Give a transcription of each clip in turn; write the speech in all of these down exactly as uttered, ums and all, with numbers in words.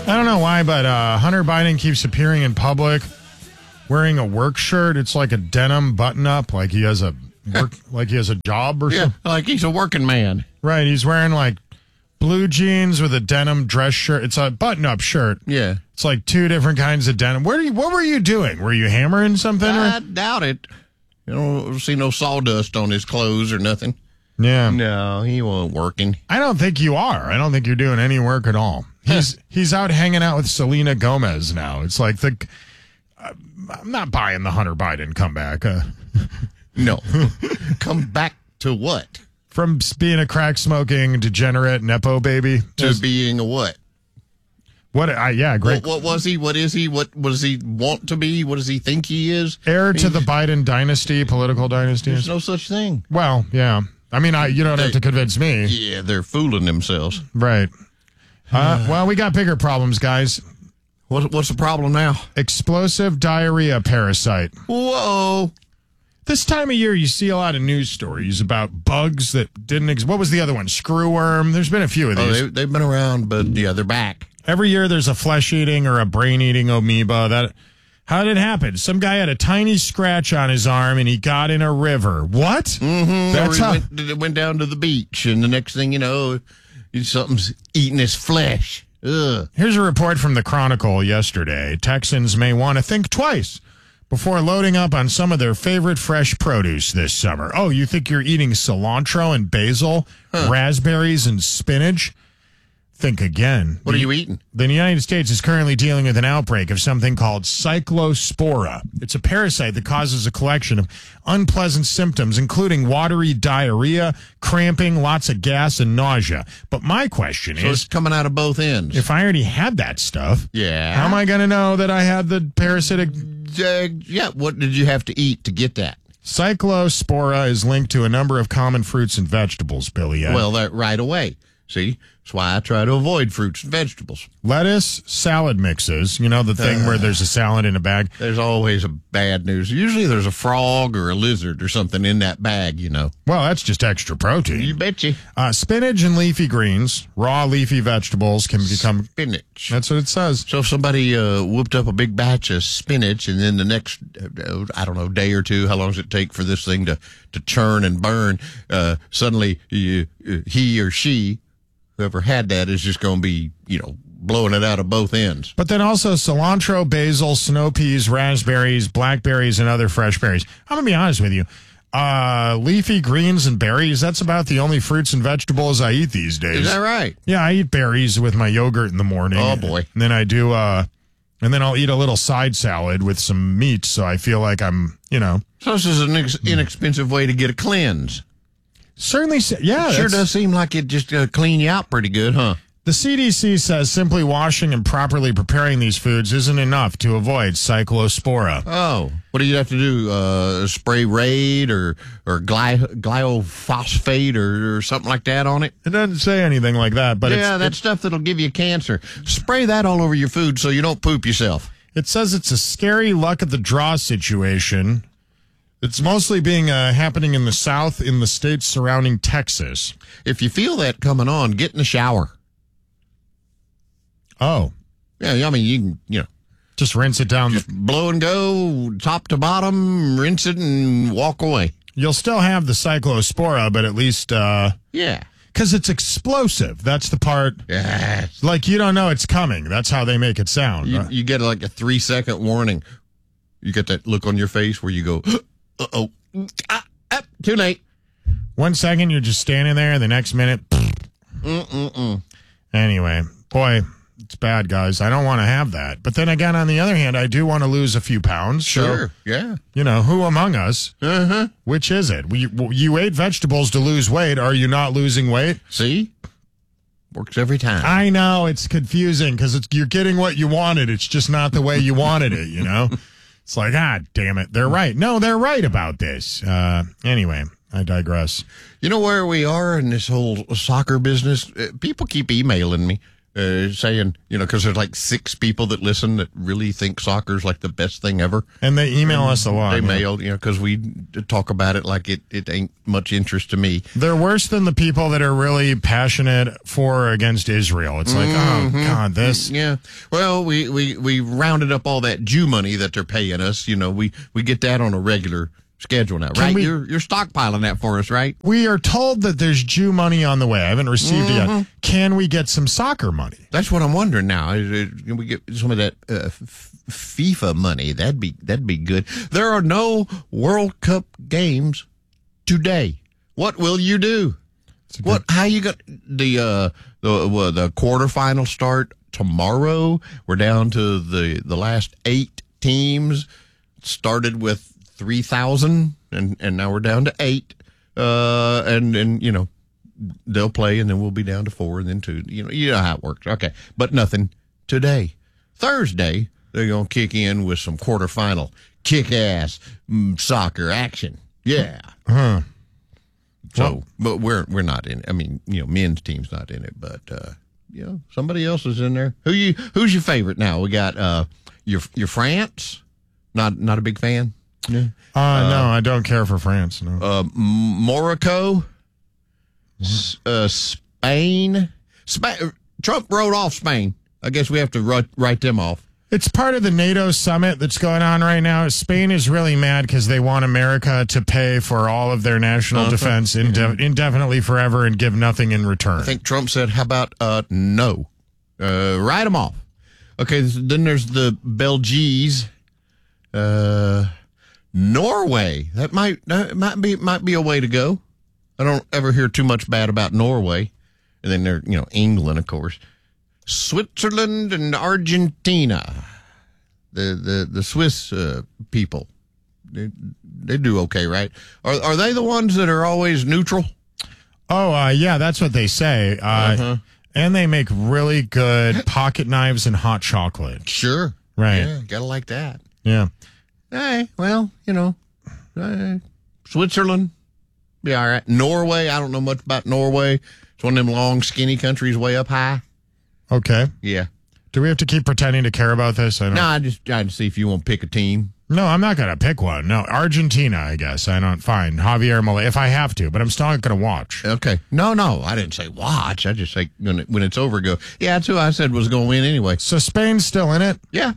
I don't know why, but uh, Hunter Biden keeps appearing in public wearing a work shirt. It's like a denim button-up, like he has a work, like he has a job or Yeah, something. like he's a working man. Right, he's wearing like blue jeans with a denim dress shirt. It's a button-up shirt. Yeah. It's like two different kinds of denim. Where do you, what were you doing? Were you hammering something? I Or? doubt it. You don't see no sawdust on his clothes or nothing. Yeah. No, he wasn't working. I don't think you are. I don't think you're doing any work at all. He's he's out hanging out with Selena Gomez now. It's like the uh, I'm not buying the Hunter Biden comeback uh, No. Come back to what? from being a crack smoking degenerate nepo baby To being a what? what? I yeah, great What, what was he? What is he? What, what does he want to be? What does he think he is? heir to the Biden dynasty, political dynasty. There's no such thing. Well, yeah. I mean, I you don't have to convince me, Yeah, they're fooling themselves. right? Uh, well, we got bigger problems, guys. What, what's the problem now? Explosive diarrhea parasite. Whoa. This time of year, you see a lot of news stories about bugs that didn't exist. What was the other one? Screwworm. There's been a few of Oh, these. they, they've been around, but yeah, they're back. Every year, there's a flesh-eating or a brain-eating amoeba. That how did it happen? Some guy had a tiny scratch on his arm, and he got in a river. What? Mm-hmm. That's Or how. he went, it went down to the beach, and the next thing you know, something's eating his flesh. Ugh. Here's a report from the Chronicle yesterday. Texans may want to think twice before loading up on some of their favorite fresh produce this summer. Oh, you think you're eating cilantro and basil, Huh. raspberries and spinach? Think again. What are you eating? The United States is currently dealing with an outbreak of something called cyclospora. It's a parasite that causes a collection of unpleasant symptoms, including watery diarrhea, cramping, lots of gas, and nausea. But my question So is, it's coming out of both ends. if I already had that stuff, yeah. how am I going to know that I had the parasitic? Uh, yeah, what did you have to eat to get that? Cyclospora is linked to a number of common fruits and vegetables, Billy. Uh, Well, that right away. See, that's why I try to avoid fruits and vegetables. lettuce, salad mixes, you know, the thing where there's a salad in a bag. There's always a bad news. Usually there's a frog or a lizard or something in that bag, you know. Well, that's just extra You protein. betcha. Uh, spinach and leafy greens, raw leafy vegetables can become, Spinach. that's what it says. So if somebody uh, whooped up a big batch of spinach and then the next, uh, I don't know, day or two, how long does it take for this thing to, to churn and burn? Uh, suddenly you, uh, he or she, whoever had that, is just going to be, you know, blowing it out of both ends. But then also cilantro, basil, snow peas, raspberries, blackberries, and other fresh berries. I'm going to be honest with you. Uh, leafy greens and berries, that's about the only fruits and vegetables I eat these days. Is that right? Yeah, I eat berries with my yogurt in the morning. Oh, boy. And then I do, uh, and then I'll eat a little side salad with some meat, so I feel like I'm, you know. So this is an ex- inexpensive way to get a cleanse. Certainly, sa- yeah. Sure that's- does seem like it just uh, clean you out pretty good, huh? The C D C says simply washing and properly preparing these foods isn't enough to avoid cyclospora. Oh, what do you have to do? Uh, spray Raid or or gly- glyphosate or, or something like that on it? It doesn't say anything like that, but yeah, it's, that stuff that'll give you cancer. Spray that all over your food so you don't poop yourself. it says it's a scary luck of the draw situation. It's mostly being uh, happening in the South, in the states surrounding Texas. If you feel that coming on, get in the shower. Oh, Yeah, I mean, you can, you know, just rinse it down. just blow and go, top to bottom, rinse it and walk away. You'll still have the cyclospora, but at least, uh, Yeah. because it's explosive. That's the part. Yeah. Like, you don't know it's coming. That's how they make it sound. You, right? you get like a three second warning. You get that look on your face where you go, uh oh, ah, ah, too late. One second, you're just standing there, and the next minute, Mm-mm-mm. anyway, boy, it's bad, guys. I don't want to have that. But then again, on the other hand, I do want to lose a few pounds. So, Sure. Yeah. you know, who among us? Uh huh. Which is it? We, you ate vegetables to lose weight. Are you not losing weight? See? Works every time. I know it's confusing because you're getting what you wanted. It's just not the way you wanted it, you know? It's like, ah, damn it. They're right. No, they're right about this. Uh, anyway, I digress. You know where we are in this whole soccer business? Uh, People keep emailing me. uh, saying, you know, because there's like six people that listen that really think soccer's like the best thing ever. And they email and us a lot. They yeah. mail, you know, because we talk about it like it, it ain't much interest to me. They're worse than the people that are really passionate for or against Israel. It's like, mm-hmm. oh, God, this. Yeah. Well, we, we, we rounded up all that Jew money that they're paying us. You know, we, we get that on a regular schedule now, right? we- you're, you're stockpiling that for us, right? We are told that there's Jew money on the way. I haven't received Mm-hmm. it yet. Can we get some soccer money? That's what I'm wondering now. Is it, can we get some of that uh, f- FIFA money? That'd be that'd be good. There are no World Cup games today. What will you do? What? How you got the uh, the well, the quarterfinal start tomorrow? We're down to the the last eight teams. Started with three thousand, and and now we're down to eight. Uh, and and you know. They'll play, and then we'll be down to four, and then two. You know, you know how it works. Okay, but nothing today. Thursday, they're gonna kick in with some quarterfinal kick-ass mm, soccer action. Yeah. Huh. So, Well- but we're we're not in it. I mean, you know, men's team's not in it, but uh, you know, somebody else is in there. Who you? Who's your favorite now? We got uh, your your France. Not not a big fan. Yeah. Uh, no, I don't care for France. No. Uh, M- Morocco. S- uh, Spain. Spain. Trump wrote off Spain. I guess we have to write, write them off. It's part of the NATO summit that's going on right now. Spain is really mad because they want America to pay for all of their national Uh-huh. defense inde- indefinitely forever and give nothing in return. I think Trump said, how about uh, no? Uh, write them off. Okay, then there's the Belgies. Uh, Norway. That might that might be might be a way to go. I don't ever hear too much bad about Norway. And then there, you know, England, of course. Switzerland and Argentina. The the the Swiss uh, people. They, they do okay, right? Are are they the ones that are always neutral? Oh, uh, yeah, that's what they say. Uh, Uh-huh. And they make really good pocket knives and hot chocolate. Sure. Right. Yeah, gotta like that. Yeah. Hey, well, you know, uh, Switzerland, be all right. Norway, I don't know much about Norway. It's one of them long, skinny countries way up high. Okay. Yeah. Do we have to keep pretending to care about this? I don't. No, I just tried to see if you want to pick a team. No, I'm not going to pick one. No, Argentina, I guess. I don't. Fine. Javier Milei, if I have to, but I'm still not going to watch. Okay. No, no, I didn't say watch. I just say when, it, when it's over, go, yeah, that's who I said was going to win anyway. So Spain's still in it? Yeah.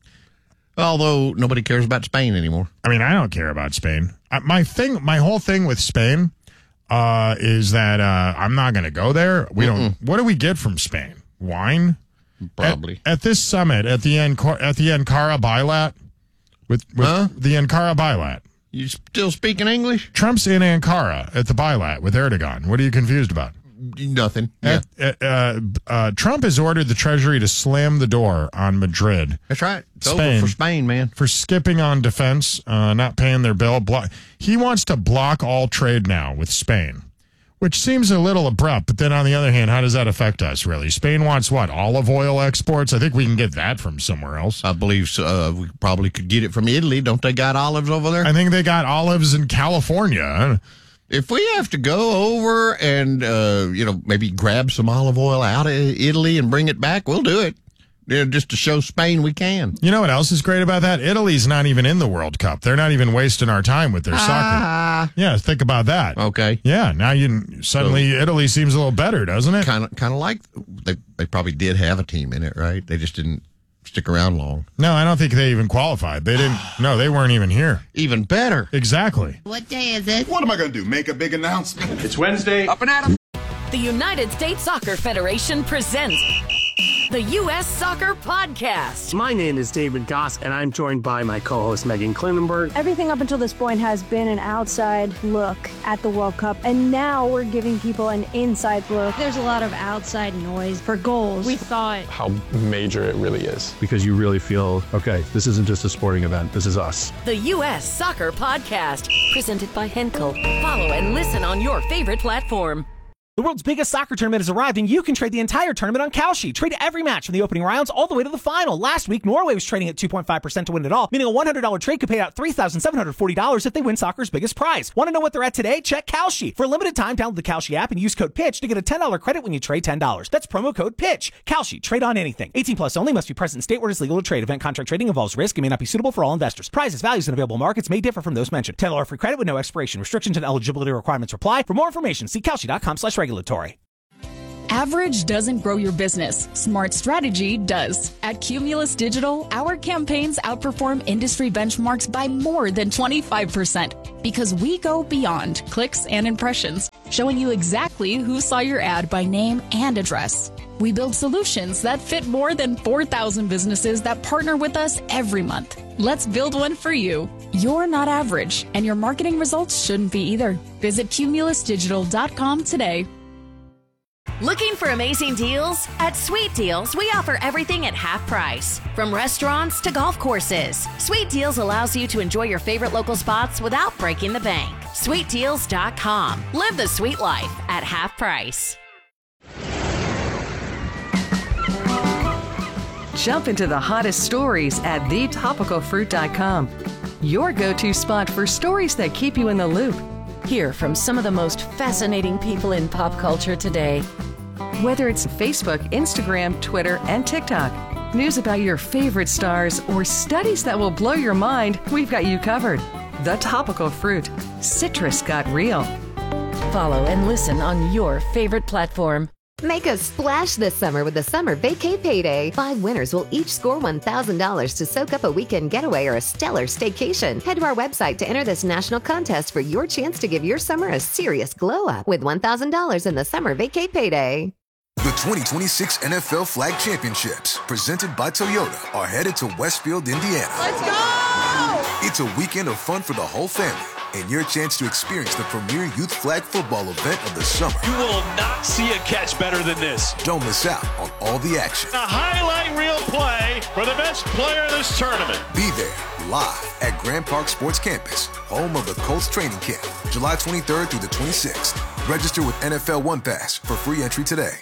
Although nobody cares about Spain anymore. I mean, I don't care about Spain. Uh, my thing, my whole thing with Spain uh, is that uh, I'm not going to go there. We Mm-mm. don't. What do we get from Spain? Wine? Probably. At, at this summit, at the Ankara, at the Ankara Bilat, with, with Huh? the Ankara Bilat. You still speaking English? Trump's in Ankara at the Bilat with Erdogan. What are you confused about? Nothing. Yeah. At, uh, uh, Trump has ordered the Treasury to slam the door on Madrid That's right. It's Spain. over for Spain, man. for skipping on defense, uh, not paying their bill. Blo- he wants to block all trade now with Spain, which seems a little abrupt. But then on the other hand, how does that affect us, really? Spain wants what? Olive oil exports? I think we can get that from somewhere else. I believe so. Uh, we probably could get it from Italy. Don't they got olives over there? I think they got olives in California. If we have to go over and, uh, you know, maybe grab some olive oil out of Italy and bring it back, we'll do it. You know, just to show Spain we can. You know what else is great about that? Italy's not even in the World Cup. They're not even wasting our time with their soccer. Ah. Yeah, think about that. Okay. Yeah, now you suddenly So- Italy seems a little better, doesn't it? Kind of kind of like they, they probably did have a team in it, right? They just didn't stick around long. No, I don't think they even qualified. They didn't. No, they weren't even here. Even better. Exactly. What day is it? What am I going to do? Make a big announcement? It's Wednesday. Up and at 'em. The United States Soccer Federation presents the U S Soccer Podcast. My name is David Goss, and I'm joined by my co-host Megan Klinenberg. Everything up until this point has been an outside look at the World Cup, and now we're giving people an inside look. There's a lot of outside noise for goals. We thought how major it really is. Because you really feel, okay, this isn't just a sporting event, this is us. The U S Soccer Podcast, presented by Henkel. Follow and listen on your favorite platform. The world's biggest soccer tournament has arrived, and you can trade the entire tournament on Kalshi. Trade every match from the opening rounds all the way to the final. Last week, Norway was trading at two point five percent to win it all, meaning a one hundred dollars trade could pay out three thousand seven hundred forty dollars if they win soccer's biggest prize. Want to know what they're at today? Check Kalshi. For a limited time, download the Kalshi app and use code PITCH to get a ten dollars credit when you trade ten dollars. That's promo code PITCH. Kalshi. Trade on anything. eighteen plus only. Must be present in state where it is legal to trade. Event contract trading involves risk and may not be suitable for all investors. Prizes, values, and available markets may differ from those mentioned. ten dollars free credit with no expiration. Restrictions and eligibility requirements apply. For more information, see kalshi.com slash regulatory. Average doesn't grow your business. Smart strategy does. At Cumulus Digital, our campaigns outperform industry benchmarks by more than twenty-five percent because we go beyond clicks and impressions, showing you exactly who saw your ad by name and address. We build solutions that fit more than four thousand businesses that partner with us every month. Let's build one for you. You're not average, and your marketing results shouldn't be either. Visit cumulus digital dot com today. Looking for amazing deals? At Sweet Deals, we offer everything at half price. From restaurants to golf courses, Sweet Deals allows you to enjoy your favorite local spots without breaking the bank. sweet deals dot com. Live the sweet life at half price. Jump into the hottest stories at the topical fruit dot com. Your go-to spot for stories that keep you in the loop. Hear from some of the most fascinating people in pop culture today. Whether it's Facebook, Instagram, Twitter, and TikTok, news about your favorite stars, or studies that will blow your mind, we've got you covered. The Topical Fruit. Citrus got real. Follow and listen on your favorite platform. Make a splash this summer with the Summer Vacay Payday. Five winners will each score one thousand dollars to soak up a weekend getaway or a stellar staycation. Head to our website to enter this national contest for your chance to give your summer a serious glow up with one thousand dollars in the Summer Vacay Payday. The twenty twenty-six N F L Flag Championships, presented by Toyota, are headed to Westfield, Indiana. Let's go! It's a weekend of fun for the whole family, and your chance to experience the premier youth flag football event of the summer. You will not see a catch better than this. Don't miss out on all the action. A highlight reel play for the best player of this tournament. Be there, live at Grand Park Sports Campus, home of the Colts training camp, July twenty-third through the twenty-sixth. Register with N F L One Pass for free entry today.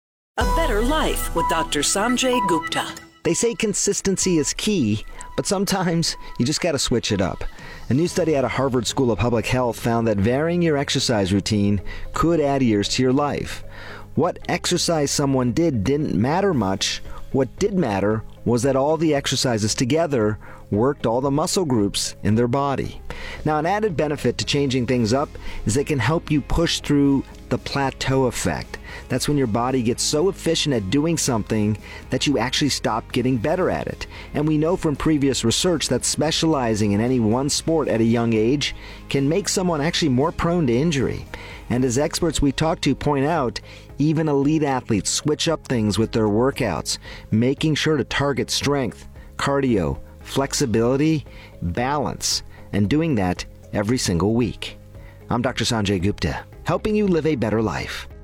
A Better Life with Doctor Sanjay Gupta. They say consistency is key, but sometimes you just got to switch it up. A new study out of Harvard School of Public Health found that varying your exercise routine could add years to your life. What exercise someone did didn't matter much. What did matter was that all the exercises together worked all the muscle groups in their body. Now, an added benefit to changing things up is it can help you push through the plateau effect. That's when your body gets so efficient at doing something that you actually stop getting better at it. And we know from previous research that specializing in any one sport at a young age can make someone actually more prone to injury. And as experts we talk to point out, even elite athletes switch up things with their workouts, making sure to target strength, cardio, flexibility, balance, and doing that every single week. I'm Doctor Sanjay Gupta, helping you live a better life.